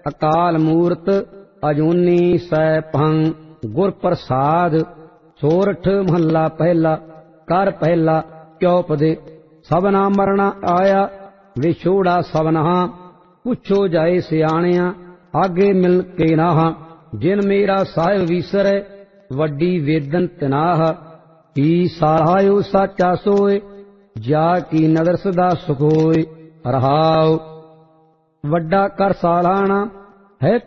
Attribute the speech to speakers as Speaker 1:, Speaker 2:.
Speaker 1: ਅਕਾਲ ਮੂਰਤ ਅਜੂਨੀ ਸੈਭੰ ਗੁਰ ਪ੍ਰਸਾਦ। ਸੋਰਠ ਮਹੱਲਾ ਪਹਿਲਾ। ਕਰ ਪਹਿਲਾ ਚੌਪਦੇ। ਸਭਨਾ ਮਰਣਾ ਆਇਆ ਵਿਛੋੜਾ ਸਭਨਾ, ਪੁੱਛੋ ਜਾਏ ਸਿਆਣਿਆਂ ਆਗੇ ਮਿਲ ਕੇ ਨਾਹ। ਜਿਨ ਮੇਰਾ ਸਾਹਿਬ ਵੀਸਰੈ ਵੱਡੀ ਵੇਦਨ ਤਨਾਹ, ਕੀ ਸਾਹਾਇਓ ਸਾਚਾ ਸੋਏ ਜਾ ਕੀ ਨਦਰ ਸਦਾ ਸੁਖ ਹੋਏ। ਰਹਾਉ ਵੱਡਾ ਕਰ ਸਾਲਾਣਾ ਹੈ